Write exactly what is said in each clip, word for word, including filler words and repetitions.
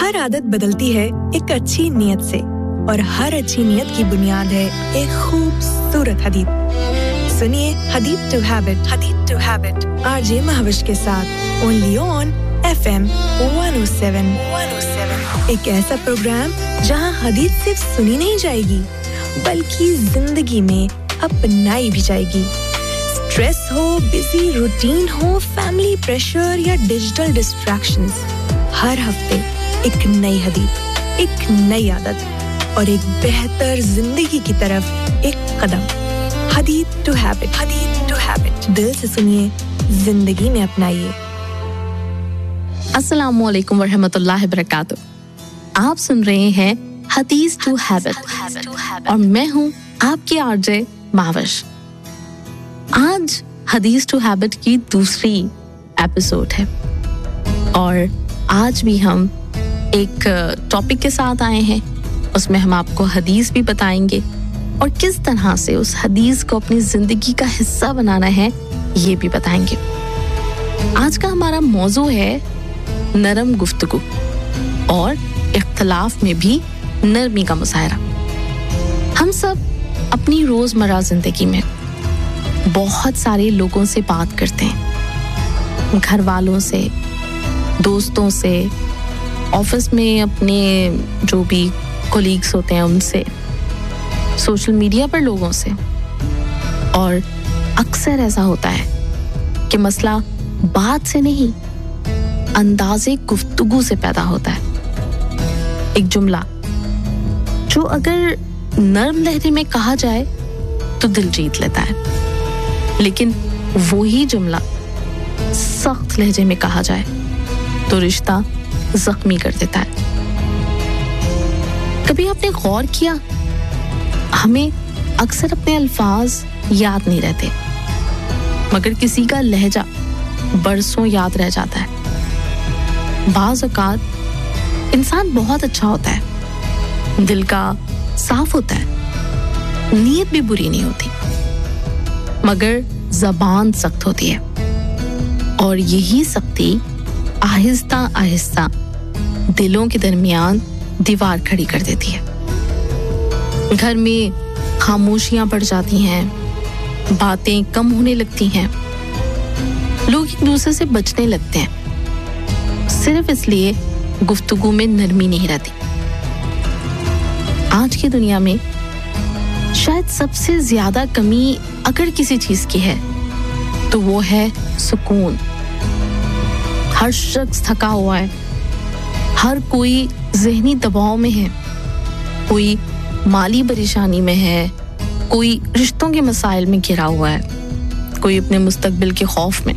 हर आदत बदलती है एक अच्छी नीयत से और हर अच्छी नीयत की बुनियाद है एक खूबसूरत हदीस सुनिए हदीस टू हैबिट हदीस टू हैबिट आरजे महविश के साथ only on FM one oh seven एक ऐसा प्रोग्राम जहां हदीस सिर्फ सुनी नहीं जाएगी बल्कि जिंदगी में अपनाई भी जाएगी स्ट्रेस हो बिजी रूटीन हो फैमिली प्रेशर या डिजिटल डिस्ट्रैक्शंस हर हफ्ते एक नई हदीस एक नई आदत और एक बेहतर जिंदगी की तरफ एक कदम हदीस टू हैबिट हदीस टू हैबिट दिल से सुनिए जिंदगी में अपनाइए अस्सलामु अलैकुम व रहमतुल्लाहि व बरकातहू आप सुन रहे हैं हदीस टू हैबिट और मैं हूं आपकी आरजे माविश आज हदीस टू हैबिट की दूसरी एपिसोड है और आज भी हम एक टॉपिक के साथ आए हैं उसमें हम आपको हदीस भी बताएंगे और किस तरह से उस हदीस को अपनी जिंदगी का हिस्सा बनाना है ये भी बताएंगे आज का हमारा मौजू है नरम गुफ्तगू और इख्तिलाफ में भी नरमी का मुजाहरा हम सब अपनी रोजमर्रा जिंदगी में बहुत सारे लोगों से बात करते हैं घर वालों से दोस्तों से ऑफिस में अपने जो भी कोलीग्स होते हैं उनसे सोशल मीडिया पर लोगों से और अक्सर ऐसा होता है कि मसला बात से नहीं अंदाज़े गुफ्तगू से पैदा होता है एक जुमला जो अगर नर्म लहजे में कहा जाए तो दिल जीत लेता है लेकिन वही जुमला सख्त लहजे में कहा जाए तो रिश्ता जख्मी कर देता है कभी आपने गौर किया हमें अक्सर अपने अल्फाज याद नहीं रहते मगर किसी का लहजा बरसों याद रह जाता है बाज़ औक़ात इंसान बहुत अच्छा होता है दिल का साफ होता है नीयत भी बुरी नहीं होती मगर ज़बान सख्त होती है और यही सख्ती आहिस्ता आहिस्ता दिलों के दरमियान दीवार खड़ी कर देती है घर में खामोशियां पड़ जाती हैं बातें कम होने लगती हैं लोग एक दूसरे से बचने लगते हैं सिर्फ इसलिए गुफ्तगू में नरमी नहीं रहती आज की दुनिया में शायद सबसे ज्यादा कमी अगर किसी चीज की है तो वो है सुकून हर शख्स थका हुआ है हर कोई ज़हनी दबाव में है कोई माली परेशानी में है कोई रिश्तों के मसाइल में घिरा हुआ है कोई अपने मुस्तकबिल के खौफ में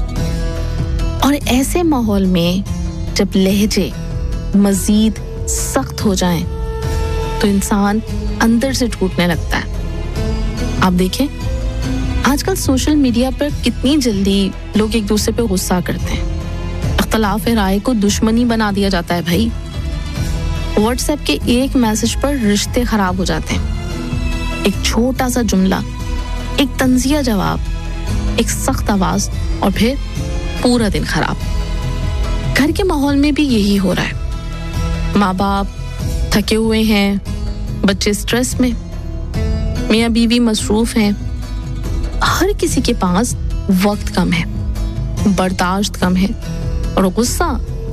और ऐसे माहौल में जब लहजे मजीद सख्त हो जाएं तो इंसान अंदर से टूटने लगता है आप देखें आजकल सोशल मीडिया पर कितनी जल्दी लोग एक दूसरे पे गुस्सा करते हैं इख्तिलाफ राय को दुश्मनी बना दिया जाता है भाई व्हाट्सएप के एक मैसेज पर रिश्ते खराब हो जाते हैं एक छोटा सा जुमला एक तंजिया जवाब एक सख्त आवाज और फिर पूरा दिन खराब घर के माहौल में भी यही हो रहा है माँ बाप थके हुए हैं बच्चे स्ट्रेस में मियाँ बीवी मसरूफ हैं हर किसी के पास वक्त कम है बर्दाश्त कम है और गुस्सा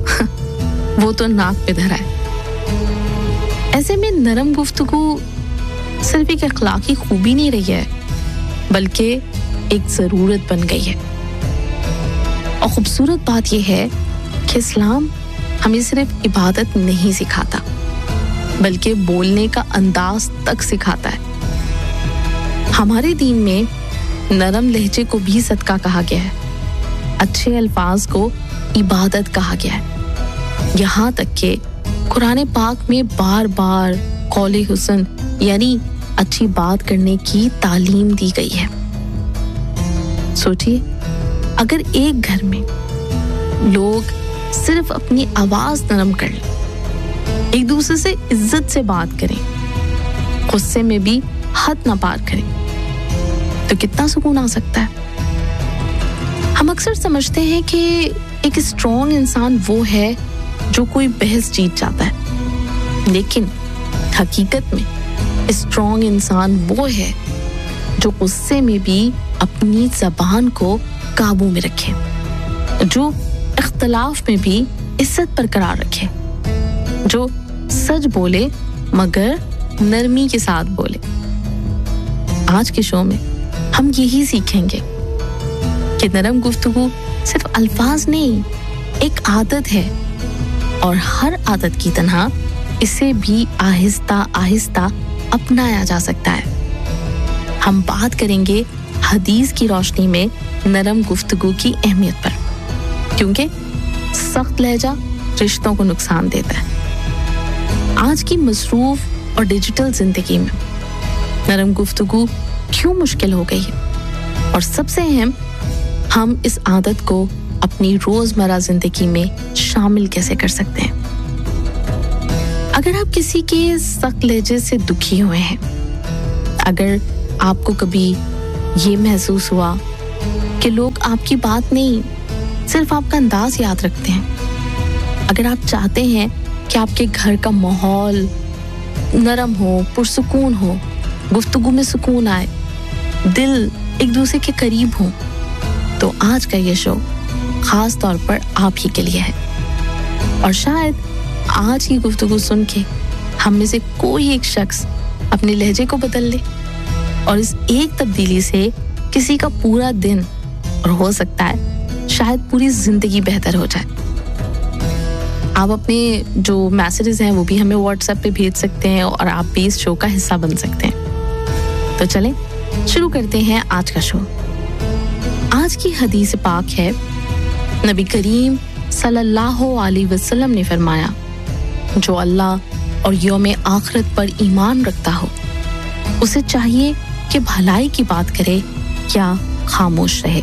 वो तो नाक पे धरा है ऐसे में नरम गुफ्तगू सिर्फ एक अखलाकी खूबी नहीं रही है बल्कि एक जरूरत बन गई है और खूबसूरत बात यह है कि इस्लाम हमें सिर्फ इबादत नहीं सिखाता बल्कि बोलने का अंदाज तक सिखाता है हमारे दीन में नरम लहजे को भी सदका कहा गया है अच्छे अल्फाज को इबादत कहा गया है यहाँ तक कि कुरान पाक में बार बार कौले हुस्न यानी अच्छी बात करने की तालीम दी गई है सोचिए अगर एक घर में लोग सिर्फ अपनी आवाज नरम कर लें एक दूसरे से इज्जत से बात करें गुस्से में भी हद ना पार करें तो कितना सुकून आ सकता है हम अक्सर समझते हैं कि एक स्ट्रॉन्ग इंसान वो है जो कोई बहस जीत जाता है, लेकिन हकीकत में स्ट्रॉन्ग इंसान वो है जो गुस्से में भी अपनी ज़बान को काबू में रखे, जो इख्तलाफ में भी इज्जत बरकरार रखे, जो सच बोले मगर नरमी के साथ बोले। आज के शो में हम यही सीखेंगे कि नरम गुफ्तगू सिर्फ अल्फाज नहीं, एक आदत है और हर आदत की तरह इसे भी आहिस्ता आहिस्ता अपनाया जा सकता है। हम बात करेंगे हदीस की रोशनी में नरम गुफ्तगू की अहमियत पर, क्योंकि सख्त लहजा रिश्तों को नुकसान देता है। आज की मसरूफ और डिजिटल जिंदगी में नरम गुफ्तगू क्यों मुश्किल हो गई है, और सबसे अहम, हम इस आदत को अपनी रोजमर्रा जिंदगी में शामिल कैसे कर सकते हैं। अगर आप किसी के सख्त लहजे से दुखी हुए हैं, अगर आपको कभी ये महसूस हुआ कि लोग आपकी बात नहीं, सिर्फ आपका अंदाज याद रखते हैं, अगर आप चाहते हैं कि आपके घर का माहौल नरम हो, पुरसुकून हो, गुफ्तगू में सुकून आए, दिल एक दूसरे के करीब हो, तो आज का ये शो खास तौर पर आप ही के लिए है। और शायद आज की गुफ्तगू सुन के हम में से कोई एक शख्स अपने लहजे को बदल ले और इस एक तब्दीली से किसी का पूरा दिन, और हो सकता है शायद पूरी जिंदगी बेहतर हो जाए। आप अपने जो मैसेजेस हैं वो भी हमें व्हाट्सएप पे भेज सकते हैं और आप भी इस शो का हिस्सा बन सकते हैं। तो चलें शुरू करते हैं आज का शो। आज की हदीस पाक है, नबी करीम सल्लल्लाहु अलैहि वसल्लम ने फरमाया, जो अल्लाह और यौम आखिरत पर ईमान रखता हो, उसे चाहिए कि भलाई की बात करे या खामोश रहे।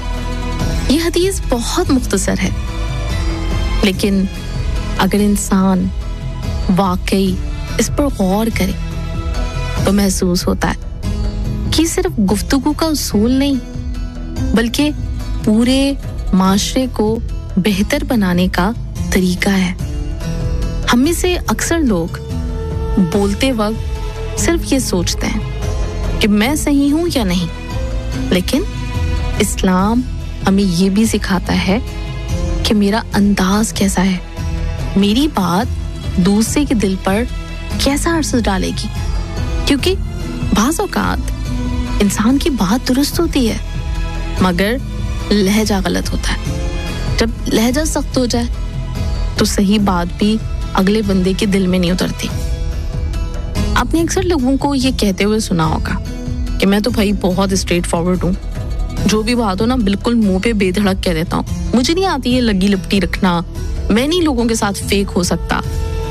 ये हदीस बहुत मुख्तसर है, लेकिन अगर इंसान वाकई इस पर गौर करे तो महसूस होता है कि सिर्फ गुफ्तगू का उसूल नहीं, बल्कि पूरे माशरे को बेहतर बनाने का तरीका है। हम में से अक्सर लोग बोलते वक्त सिर्फ ये सोचते हैं कि मैं सही हूं या नहीं, लेकिन इस्लाम हमें ये भी सिखाता है कि मेरा अंदाज कैसा है, मेरी बात दूसरे के दिल पर कैसा असर डालेगी। क्योंकि बाज़ औक़ात इंसान की बात दुरुस्त होती है मगर लहजा गलत होता है। जब लहजा सख्त हो जाए तो सही बात भी अगले बंदे के दिल में नहीं उतरती। आपने अक्सर लोगों को ये कहते हुए सुना होगा कि मैं तो भाई बहुत स्ट्रेट फॉरवर्ड हूँ, जो भी बात हो ना बिल्कुल मुंह पे बेधड़क कह देता हूँ, मुझे नहीं आती है लगी लिपटी रखना, मैं नहीं लोगों के साथ फेक हो सकता।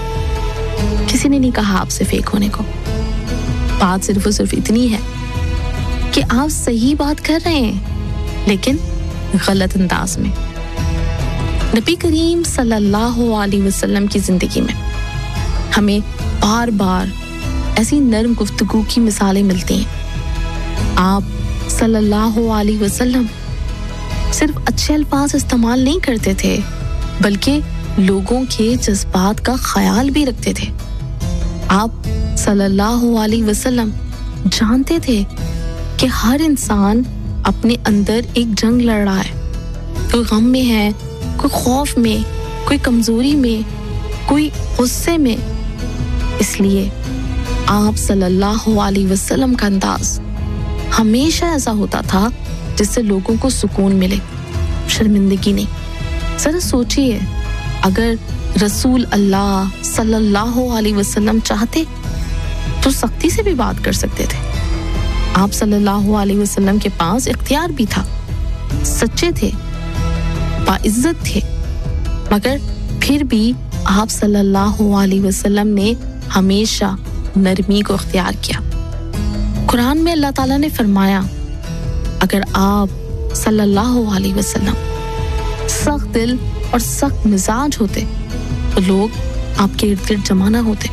किसी ने नहीं कहा आपसे फेक होने को, बात सिर्फ और सिर्फ इतनी है कि आप सही बात कर रहे हैं लेकिन गलत अंदाज में। नबी करीम सल्लल्लाहु अलैहि वसल्लम की जिंदगी में हमें बार बार ऐसी नरम गुफ्तगू की मिसालें मिलती हैं। आप सल्लल्लाहु अलैहि वसल्लम सिर्फ अच्छे अल्फाज इस्तेमाल नहीं करते थे, बल्कि लोगों के जज्बात का ख्याल भी रखते थे। आप सल्लल्लाहु अलैहि वसल्लम जानते थे कि हर इंसान अपने अंदर एक जंग लड़ रहा है, कोई गम में है, कोई खौफ में, कोई कमजोरी में, कोई गुस्से में। इसलिए आप सल्लल्लाहु अलैहि वसल्लम का अंदाज हमेशा ऐसा होता था जिससे लोगों को सुकून मिले, शर्मिंदगी नहीं। जरा सोचिए, अगर रसूल अल्लाह सल्लल्लाहु अलैहि वसल्लम चाहते तो सख्ती से भी बात कर सकते थे। आप सल्लल्लाहु अलैहि वसल्लम के पास इख्तियार भी था, सच्चे थे, बाइज्जत थे, मगर फिर भी आप सल्लल्लाहु अलैहि वसल्लम ने हमेशा नरमी को इख्तियार किया। कुरान में अल्लाह ताला ने फरमाया, अगर आप सल्लल्लाहु अलैहि वसल्लम सख्त दिल और सख्त मिजाज होते तो लोग आपके इर्द गिर्द जमा ना होते।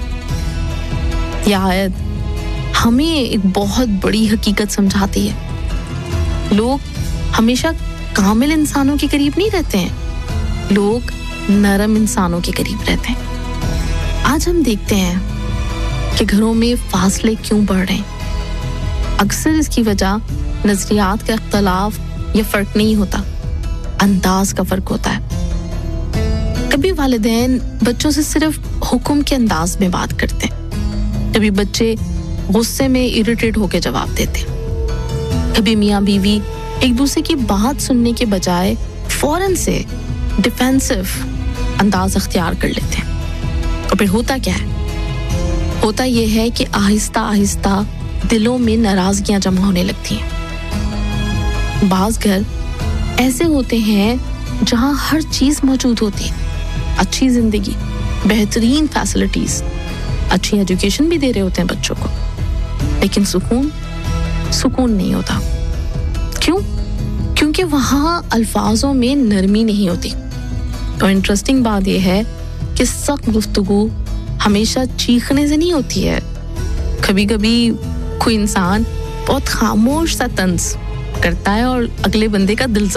यह आयत हमें एक बहुत बड़ी हकीकत समझाती है। लोग हमेशा कामिल इंसानों के करीब नहीं रहते हैं, लोग नरम इंसानों के करीब रहते हैं। आज हम देखते हैं कि घरों में फासले क्यों बढ़ रहे हैं। अक्सर इसकी वजह नजरियात का इख्तलाफ या फर्क नहीं होता, अंदाज का फर्क होता है। कभी वालिदैन बच्चों से सिर्फ हुक्म के अंदाज में बात करते हैं, कभी बच्चे गुस्से में इरिटेट होकर जवाब देते हैं, कभी मियाँ बीवी एक दूसरे की बात सुनने के बजाय फौरन से डिफेंसिव अंदाज अख्तियार कर लेते हैं। और फिर होता क्या है? होता यह है कि आहिस्ता आहिस्ता दिलों में नाराजगियां जमा होने लगती हैं। बाज घर ऐसे होते हैं जहां हर चीज मौजूद होती है, अच्छी जिंदगी, बेहतरीन फैसिलिटीज, अच्छी एजुकेशन भी दे रहे होते हैं बच्चों को, लेकिन सुकून सुकून नहीं होता। क्यों? क्योंकि वहां अल्फाजों में नरमी नहीं होती। और इंटरेस्टिंग बात यह है कि सख्त गुफ्तगू हमेशा चीखने से नहीं होती है। कभी कभी कोई इंसान बहुत खामोश सा तंज करता है और अगले बंदे का दिल